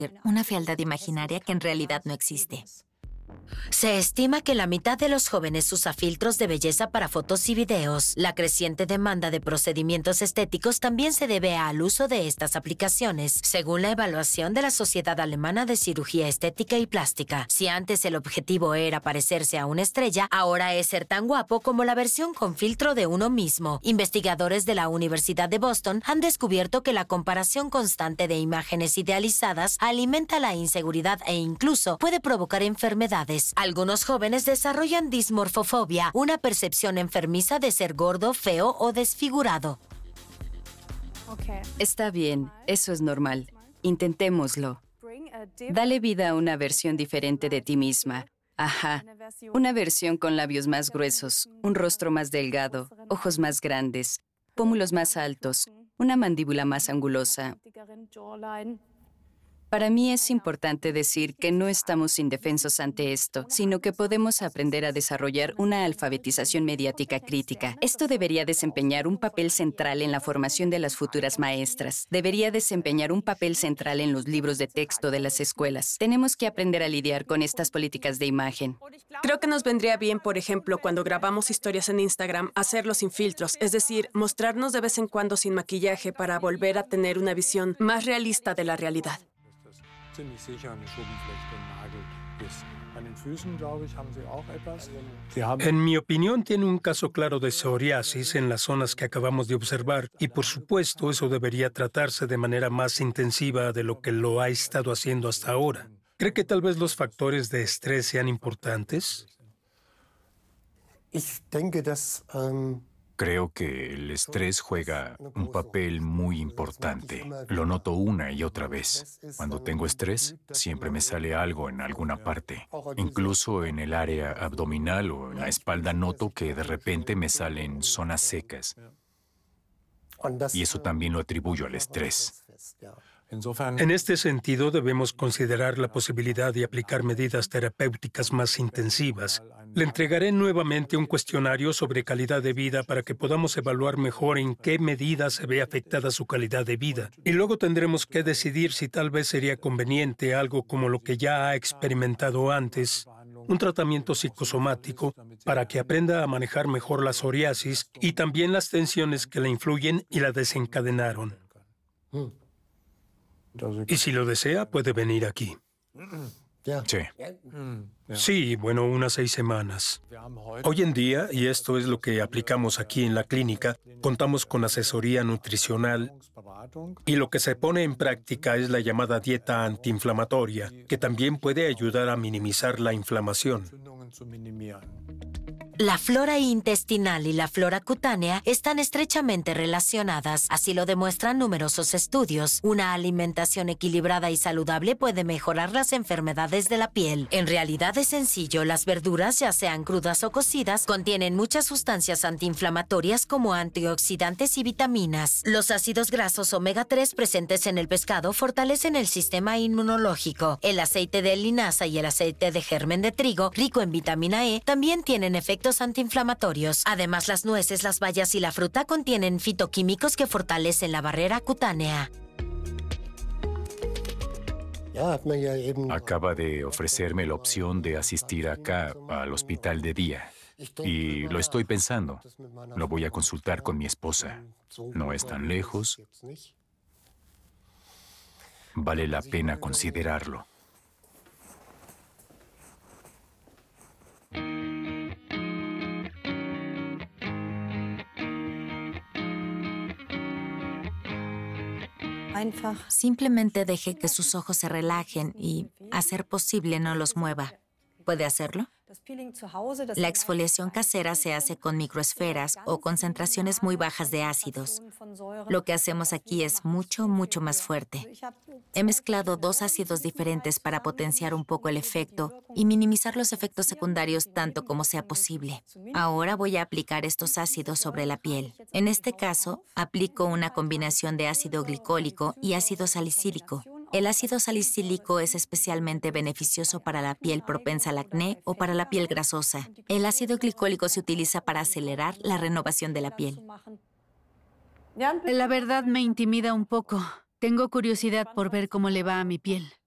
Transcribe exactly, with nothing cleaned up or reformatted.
una fealdad imaginaria que en realidad no existe. Se estima que la mitad de los jóvenes usa filtros de belleza para fotos y videos. La creciente demanda de procedimientos estéticos también se debe al uso de estas aplicaciones, según la evaluación de la Sociedad Alemana de Cirugía Estética y Plástica. Si antes el objetivo era parecerse a una estrella, ahora es ser tan guapo como la versión con filtro de uno mismo. Investigadores de la Universidad de Boston han descubierto que la comparación constante de imágenes idealizadas alimenta la inseguridad e incluso puede provocar enfermedades. Algunos jóvenes desarrollan dismorfofobia, una percepción enfermiza de ser gordo, feo o desfigurado. Está bien, eso es normal. Intentémoslo. Dale vida a una versión diferente de ti misma. Ajá. Una versión con labios más gruesos, un rostro más delgado, ojos más grandes, pómulos más altos, una mandíbula más angulosa. Para mí es importante decir que no estamos indefensos ante esto, sino que podemos aprender a desarrollar una alfabetización mediática crítica. Esto debería desempeñar un papel central en la formación de las futuras maestras. Debería desempeñar un papel central en los libros de texto de las escuelas. Tenemos que aprender a lidiar con estas políticas de imagen. Creo que nos vendría bien, por ejemplo, cuando grabamos historias en Instagram, hacerlo sin filtros, es decir, mostrarnos de vez en cuando sin maquillaje para volver a tener una visión más realista de la realidad. En mi opinión, tiene un caso claro de psoriasis en las zonas que acabamos de observar y, por supuesto, eso debería tratarse de manera más intensiva de lo que lo ha estado haciendo hasta ahora. ¿Cree que tal vez los factores de estrés sean importantes? Creo que el estrés juega un papel muy importante. Lo noto una y otra vez. Cuando tengo estrés, siempre me sale algo en alguna parte. Incluso en el área abdominal o en la espalda noto que de repente me salen zonas secas. Y eso también lo atribuyo al estrés. En este sentido, debemos considerar la posibilidad de aplicar medidas terapéuticas más intensivas. Le entregaré nuevamente un cuestionario sobre calidad de vida para que podamos evaluar mejor en qué medida se ve afectada su calidad de vida. Y luego tendremos que decidir si tal vez sería conveniente algo como lo que ya ha experimentado antes, un tratamiento psicosomático para que aprenda a manejar mejor la psoriasis y también las tensiones que la influyen y la desencadenaron. Y si lo desea, puede venir aquí. Sí. Sí, bueno, unas seis semanas. Hoy en día, y esto es lo que aplicamos aquí en la clínica, contamos con asesoría nutricional y lo que se pone en práctica es la llamada dieta antiinflamatoria, que también puede ayudar a minimizar la inflamación. La flora intestinal y la flora cutánea están estrechamente relacionadas, así lo demuestran numerosos estudios. Una alimentación equilibrada y saludable puede mejorar las enfermedades de la piel. En realidad es sencillo, las verduras, ya sean crudas o cocidas, contienen muchas sustancias antiinflamatorias como antioxidantes y vitaminas. Los ácidos grasos omega tres presentes en el pescado fortalecen el sistema inmunológico. El aceite de linaza y el aceite de germen de trigo, rico en vitamina E, también tienen efectos antiinflamatorios. Además, las nueces, las bayas y la fruta contienen fitoquímicos que fortalecen la barrera cutánea. Acaba de ofrecerme la opción de asistir acá al hospital de día. Y lo estoy pensando. Lo voy a consultar con mi esposa. No es tan lejos. Vale la pena considerarlo. Simplemente deje que sus ojos se relajen y, a ser posible, no los mueva. ¿Puede hacerlo? La exfoliación casera se hace con microesferas o concentraciones muy bajas de ácidos. Lo que hacemos aquí es mucho, mucho más fuerte. He mezclado dos ácidos diferentes para potenciar un poco el efecto y minimizar los efectos secundarios tanto como sea posible. Ahora voy a aplicar estos ácidos sobre la piel. En este caso, aplico una combinación de ácido glicólico y ácido salicílico. El ácido salicílico es especialmente beneficioso para la piel propensa al acné o para la piel grasosa. El ácido glicólico se utiliza para acelerar la renovación de la piel. La verdad me intimida un poco. Tengo curiosidad por ver cómo le va a mi piel.